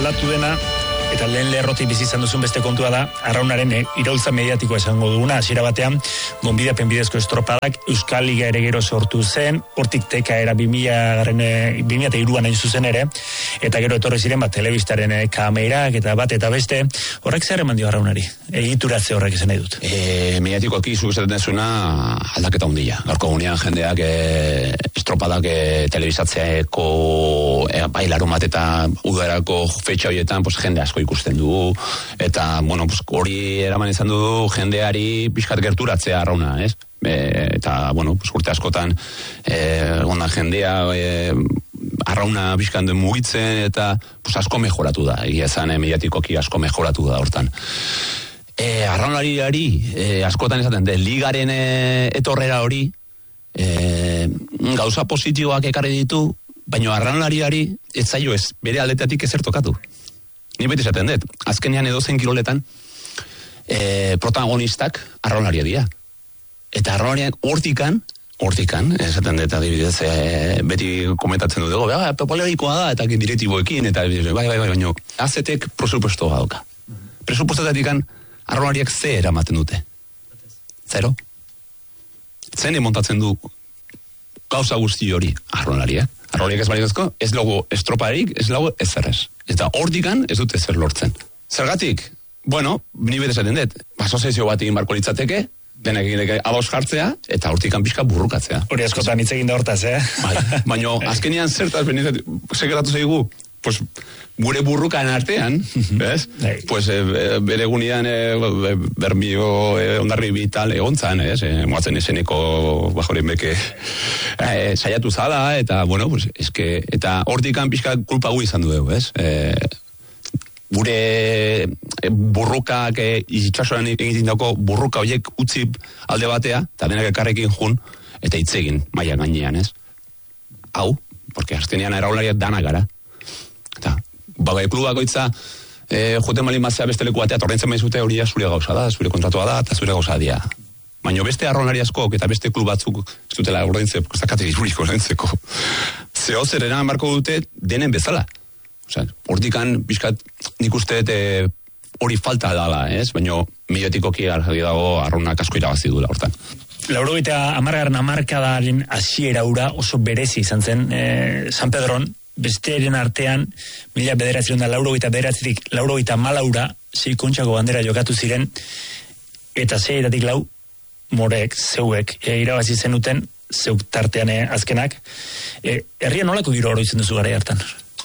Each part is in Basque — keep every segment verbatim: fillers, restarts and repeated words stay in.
aldatu dena, eta lehen lerrotik bizi izan duzun beste kontua da, arraunaren e, iraultza mediatikoa esango duguna, hasiera batean, gonbidapen bidezko estropadak, Euskal Liga ere gero sortu zen, hortik teka era bi mila hiruan hain zuzen ere, eta gero etorri ziren bat telebistaren e, kamerak eta bat eta beste, horrek zer eman dio arraunari? Egituratze horrek esan nahi dut. E, mediatikoki zuk esaten dezuna aldaketa handia. Gaurko gunean jendeak e, estropadak e, telebizatzeako e, bailarun bat eta udarako fetxa horietan pues, jende asko ikusten du, eta, bueno, pues, hori eraman izan du jendeari pixkat gerturatzea arrauna, ez? E, eta, bueno, pues, urte askotan e, ondan jendea e, arrauna pixkan den mugitzen, eta pues, asko mejoratu da, egia zan, e, mediatikoki asko mejoratu da hortan. E, arraunariari e, askotan esaten, de ligaren e, etorrera hori e, gauza positiboak ekarri ditu, baina arraunariari ez zaio ez, bere aldetatik ezer tokatu. Ni beti esaten dut, azkenean edozein kiroletan e, protagonistak arraunaria dira. Eta arraunariak hortikan, hortikan, esaten dut adibidez, e, beti komentatzen dut, ba, popularikoa da, eta direktiboekin, eta bai, bai, bai, baino, azetek presupuestoa dauka. Presupuestetatik arraunariak ze eramaten dute. Zero. Zen montatzen du gauza guzti hori arraunariak. Arraunariak ez balizazko, ez logo estroparik, ez logo ezerrez. Eta hortikan ez dute zer lortzen. Zergatik, bueno, ni bete esaten dut, asoziazio bat egin barko litzateke, denak egin abauz jartzea, eta hortikan pixka burrukatzea. Hori askotan hitz egin da hortaz, eh? Bai, baina azkenean zertaz benizat, sekeratu zaigu, pues, gure burrukan artean, bez? Pues, e, bere gunean e, bermio e, ondarri vital egontzan, ez? E, moatzen eseneko bajoren beke e, saiatu zala, eta, bueno, pues, eske, eta hortikan pixka kulpa gu izan du dugu, ez? E, gure burrukak e, itxasoran egiten dago burruka horiek utzi alde batea, eta denak ekarrekin jun, eta hitzegin maila gainean, ez? Hau, porque azkenean eraulariak dana gara. Eta, bagai klubakoitza e, joten malin mazea beste leku batea, torrentzen maizute hori zure gauza da, zure kontratua da, eta zure gauza dia. Baina beste arraunari askok eta beste klub batzuk ez dutela ordaintzeko, ez dakate iruriko ordaintzeko. Zeo zer eran marko dute denen bezala. Osea, hortikan bizkat nik uste hori falta dala, ez? Baina mediatikoki argi dago arraunak asko irabazi duela hortan. Laurogeita hamargarren hamarkadaren hasiera ura oso berezi izan zen e, San Pedron, bestearen artean, mila bederatziron da laurogeita bederatzitik, laurogeita malaura, sei kontxako bandera jokatu ziren, eta zeietatik lau, morek, zeuek, e, irabazi zenuten, zeuk tartean e, azkenak. E, herria nolako giro hori izen duzu gara hartan?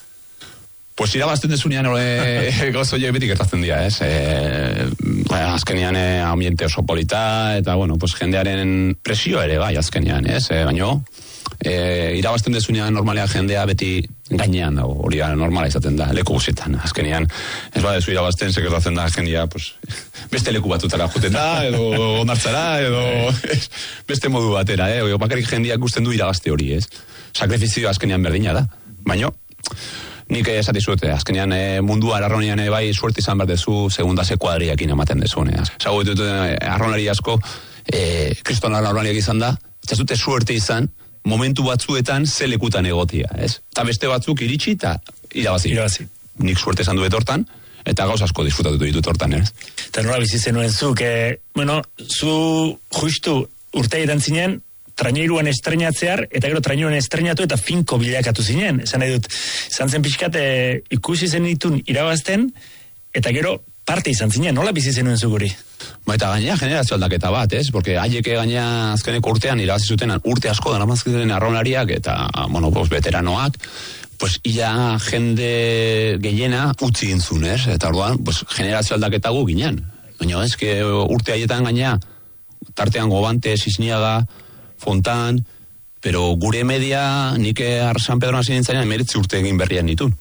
Pues irabazten desunean hori gozoiek beti gertatzen dira, ez? E, azkenean e, ambiente oso polita, eta, bueno, pues jendearen presio ere bai azkenean, ez? E, baino, e, irabazten desunean normalea jendea beti gainean dago, hori normala izaten da, leku guzietan. Azkenean, ez badezu irabazten, sekertatzen da, azkenia, pues, beste leku batutara juteta, edo onartzara, edo beste modu batera, eh? Bakarik jendeak gusten du irabazte hori, ez? Sakrifizio azkenean berdina da, baino, nik esati zuete, azkenean e, mundua arraunian e, bai suerte izan behar dezu segundase kuadriakin ematen dezunean. Zago ditut arraunari asko, e, kriston arraunariak izan da, ez dute suerte izan, momentu batzuetan zelekutan egotia, ez? Eta beste batzuk iritsi eta irabazi. Irabazi. Nik suerte izan duet hortan, eta gauz asko disfrutatu ditut hortan, ez? Eta nola bizi zenuen zuk, e, bueno, zu justu urteetan zinen, traineruan estrenatzear, eta gero traineruan estrenatu eta finko bilakatu zinen. Esan nahi dut, izan zen pixkat e, ikusi zen ditun irabazten, eta gero parte izan zinen. Nola bizi zenuen zuguri? Ba, eta gainea generazio aldaketa bat, ez? Porque haieke gainea azkeneko urtean irabazi zuten urte asko daramazketen arraunariak eta, bueno, pues, veteranoak, pues, ia jende gehiena utzi gintzun, ez? Eta orduan, pues, generazio aldaketa gu ginen. Baina, ez, que urte haietan gainea, tartean Gobante, Sisniaga, Fontan, pero gure media, nik San Pedro hasi nintzanean, emeretzi urte egin berrian nitun.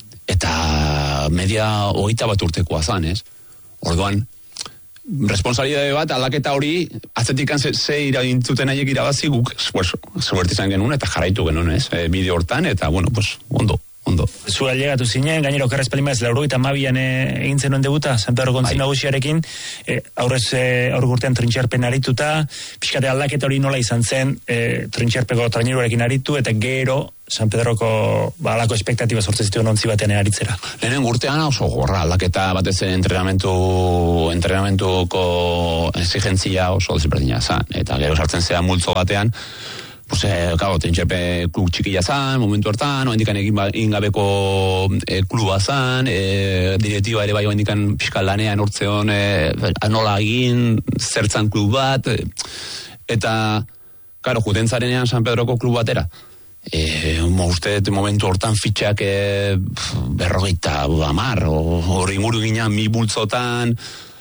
Eta media hogeita bat urtekoa zan, ez? Orduan, responsabilitate bat, aldaketa hori, atzetikan ze, ze iragintzuten haiek irabazi guk, pues, zuberti izan genuen, eta jarraitu genuen, ez? E, bide hortan, eta, bueno, pues, ondo, ondo. Zu ailegatu zinen, gainera okerrez palimaz, laurogeita hamabian egin zenuen debuta, San Pedro Gontzin nagusiarekin, e, aurrez e, aurrek urtean trintxerpen arituta, pixkate aldaketa hori nola izan zen, e, trintxerpeko traineruarekin aritu, eta gero San Pedroko ba, alako espektatiba sortzen zituen ontzi batean aritzera. Lehenen urtean oso gorra, aldaketa batez entrenamentu, entrenamentuko exigentzia oso desberdina zan, eta gero sartzen zea multzo batean, pues, eh, claro, trintxerpe klub txikila zan, momentu hortan, oendikan egin ba, ingabeko eh, kluba zan, eh, direktiba ere bai oendikan piskal lanean urtzeon, eh, anola egin, zertzan klub bat, eh, eta, claro, juten zarenean San Pedroko klub batera. E, uste momentu hortan fitxak e, berrogeita amar hori inguru gina mi bultzotan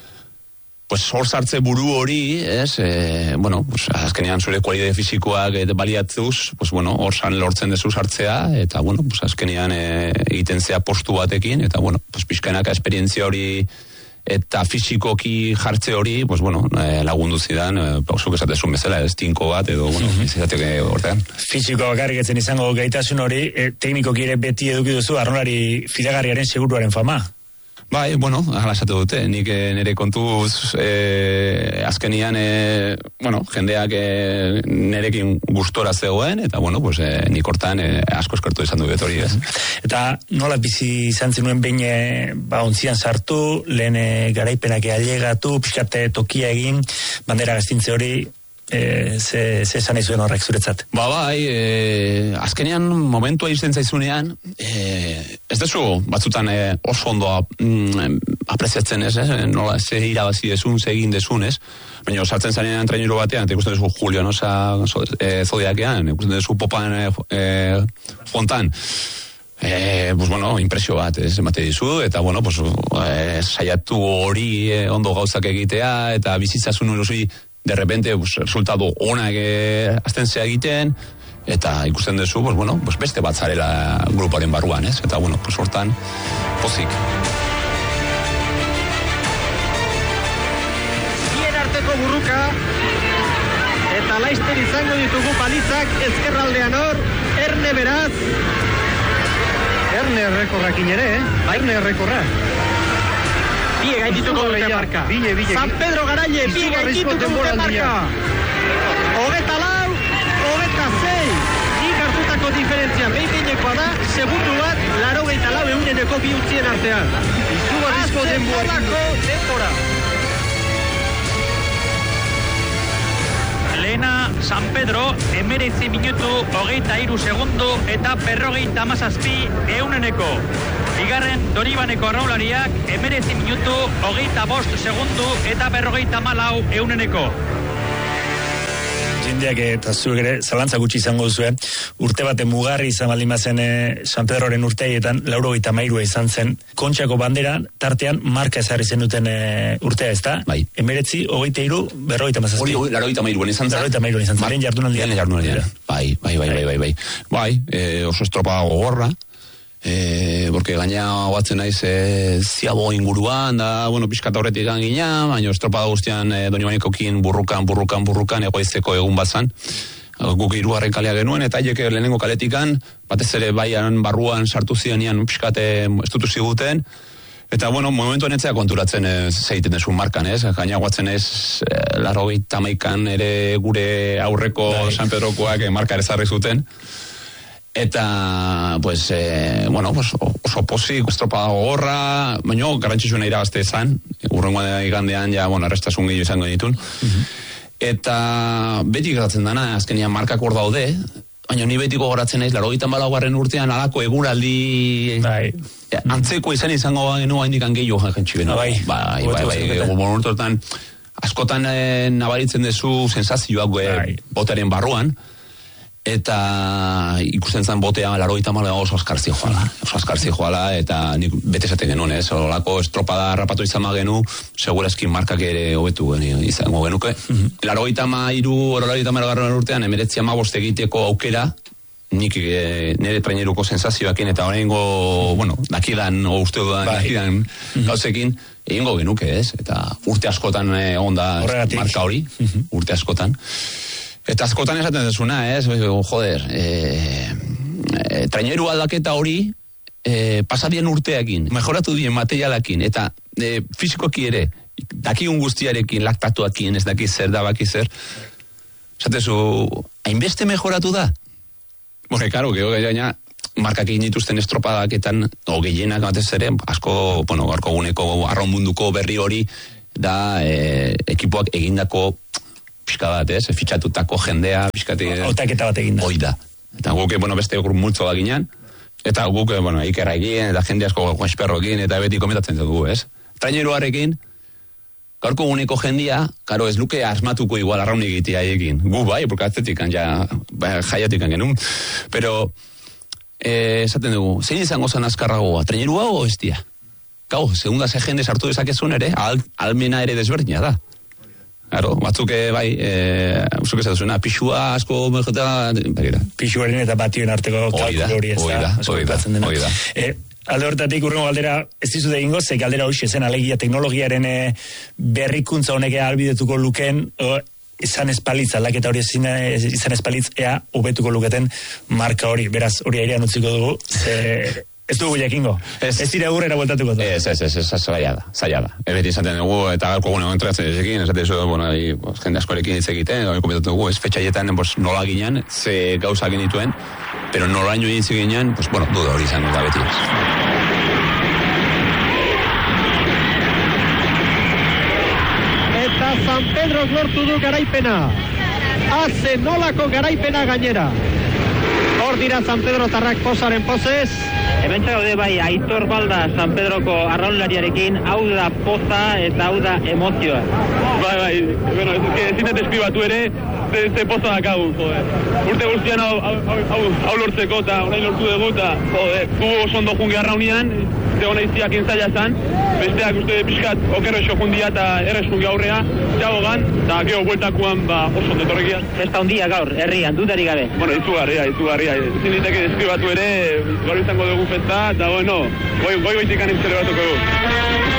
pues hor sartze buru hori ez, e, bueno, pues, azkenean zure kualidade fisikoak e, baliatzuz, pues bueno, hor san lortzen dezu sartzea, eta bueno, pues azkenean e, egiten zea postu batekin, eta bueno, pues pixkanaka esperientzia hori eta fisikoki jartze hori, pues bueno, eh, lagundu zidan, eh, pausuk esatezun bezala, ez tinko bat, edo, bueno, uh-huh. izateke hortean. Fisiko bakarrik etzen izango gaitasun hori, eh, teknikoki ere beti eduki duzu, arrolari fidagarriaren seguruaren fama. Bai, bueno, hala esatu dute, nik e, nire kontuz e, azkenian, e, bueno, jendeak e, nirekin gustora zegoen, eta bueno, pues, e, nik hortan e, asko eskertu izan du betori, ez. Eta nola bizi izan zenuen behin e, ba, ontzian sartu, lehen e, garaipenak ailegatu, pixkate tokia egin, bandera gaztintze hori, E, ze, ze esan izuen horrek zuretzat? Ba bai, e, azkenean momentua izten zaizunean, e, ez dezu batzutan e, oso ondo mm, apreziatzen ez, ez, nola ze irabazi desun, ze egin desun, ez? Baina sartzen zarenean traineru batean, eta ikusten dezu Julio Nosa e, zodiakean, ikusten dezu Popan e, e, Fontan, Eh, pues bueno, impresio bat, ez, emate dizu, eta bueno, pues, eh, saiatu hori eh, ondo gauzak egitea, eta bizitzasun hori de repente, pues, resultado onak eh, azten zea egiten, eta ikusten duzu, pues bueno, pues beste bat zarela gruparen barruan, ez? Eta bueno, pues hortan, pozik. Bien arteko burruka, eta laizter izango ditugu palizak ezkerraldean hor, Erne beraz, Erne errekorrakin ere, eh? Erne errekorra. Bie gaitituko dute marka. Bile, bile. San Pedro Garaile, bie gaitituko dute marka. Hogeta lau, hogeta zei. Nik hartutako diferentzia behin-behinekoa da, segundu bat, laro geita lau euneneko bi utzien artean. Izugarrizko denbora. Lehena San Pedro, emeretzi minutu, hogeita iru segundu eta berrogeita amazazpi euneneko. Bigarren Doribaneko arraulariak, emeretzi minutu, hogeita bost segundu eta berrogeita malau euneneko. Jendeak eta zuek ere zalantza gutxi izango duzue, urte bate mugarri izan baldin bazen e, San Pedroren urteietan, laurogeita hamairua izan zen, Kontxako bandera tartean marka ezarri zen duten e, urtea, ez da? Bai. Emeretzi, hogeita iru, berrogeita mazazpi. Hori, laurogeita hamairuen izan zen? Laurogeita hamairuen izan zen, lehen jardunaldian. Lehen jardunaldian, bai, bai, bai, bai, bai, bai. Bai, e, oso estropa gogorra, Eh, porque gaina batzen naiz eh, ziabo inguruan da, bueno, pixkat horretik gina, baina estropada guztian eh, Donibanikokin burrukan, burrukan, burrukan egoizeko egun bazan, guk hirugarren kalea genuen, eta haiek lehenengo kaletikan, batez ere baian barruan sartu zianian pixkat estutu ziguten, eta bueno, momentu netzea konturatzen eh, zeiten desun markan, ez? Gaina guatzen ez, eh, larrogeita hamaikan ere gure aurreko Dai. San Pedrokoak eh, marka ezarri zuten. Eta, pues, eh, bueno, pues, oso pozik, estropada gogorra, baina garrantzitsuna irabazte esan, urrengoa igandean, ja, bueno, arrestasun gehiago izango ditun. Uh-huh. Eta beti gertatzen dana, azkenean markak hor daude, baina ni betiko goratzen naiz, laurogeita hamalaugarren urtean alako eguraldi bai. Ja, antzeko izan izango genua indikan gehiago jentsi genua. Bai, bai, bai, bai, bai, bai, askotan eh, nabaritzen dezu sensazioak bai. Botaren barruan, eta ikusten zen botea laurogeita hamalau oso askarzi joala, oso askarzi joala, eta nik bete esaten genuen, ez, olako estropada rapatu izan magenu, segurazki markak ere hobetu izango genuke. Mm-hmm. laurogeita hamairu, laurogeita hamairugarren urtean, emeretzi hamabost egiteko aukera, nik e, nire traineruko sensazioakin, eta oraingo, bueno, dakidan, o uste dudan, bai. dakidan mm-hmm. gauzekin, egingo genuke, ez, eta urte askotan e, onda marka hori, mm-hmm. urte askotan. Eta askotan esaten dezuna, ez, joder, e, e, traineru aldaketa hori, e, pasadien urteakin, mejoratu dien materialakin, eta e, fizikoki ere, dakigun guztiarekin, laktatuakin, ez daki zer, da baki zer, zatezu, hainbeste mejoratu da? Bore, karo, geho gaina, markak egin dituzten estropadaketan, o gehienak batez ere, asko, bueno, garko guneko arraun munduko berri hori, da e, ekipoak egindako pixka bat, ez? Fitxatutako jendea, pixkate... Autaketa bat eginda. Hoi da. Eta guk, bueno, beste multzo da ginen, eta guk, bueno, ikerra egin, eta jende asko esperro egin, eta beti komentatzen dugu, ez? Traineruarekin, gaurko guneko jendia, karo ez luke asmatuko igual arraun egitea egin. Gu bai, porque atzetik ja, ba, jaiatik genuen. Pero, eh, esaten dugu, zein izango zen azkarragoa, trainerua o bestia? Gau, segunda ze jende sartu dezakezun ere, al, almena ere desberdina da. Claro, batzuk bai, eh, zuk ez duzuna, pixua asko mejota, begira. Pixuaren eta batioen arteko kalkulu hori ez da. Hoi da, hoi da. Eh, alde hortatik urrengo galdera, ez dizut egingo, ze galdera hoxe zen alegia teknologiaren e, berrikuntza honek ahalbidetuko luken, o, izan espalitz, aldaketa hori izan espalitz, ea hobetuko luketen marka hori. Beraz, hori airean utziko dugu, ze... Ez dugu jakingo. Ez, ez dira gurrera bueltatuko. Ez, ez, ez, ez, zaila da, zaila da. Ebeti izaten dugu, eta galko gune entratzen ezekin, esaten zu, bueno, y, pues, jende askorekin hitz egiten, gau komentatu dugu, ez fetxaietan, pues, nola ginen, ze gauza genituen, pero nola ino hitz ginen, pues, bueno, duda hori izan da beti. Eta San Pedro lortu du garaipena. Haze nolako garaipena gainera. Hor dira San Pedro tarrak posaren pozez. Hementsa gaude bai, Aitor Balda San Pedroko arraunlariarekin, hau da poza eta hau da emozioa. Bai, bai, bueno, ez que ezin deskribatu ere, ze, ze poza dakau, joder. Urte guztian hau, hau, hau, hau lortzeko eta orain lortu dugu eta, joder, gu oso ondo jungi arraunian, ze hona iztiak inzaila zan, besteak uste pixkat okerro esio jundia eta errez jungi aurrea, txagogan, eta geho bueltakuan ba, oso ondo torrekia. Festa hundia gaur, herrian, dudari gabe. Bueno, izugarria, izugarria, ezin diteke deskribatu ere, gaur izango dugu festa, eta bueno, goi, goi goitikan zelebratuko dugu.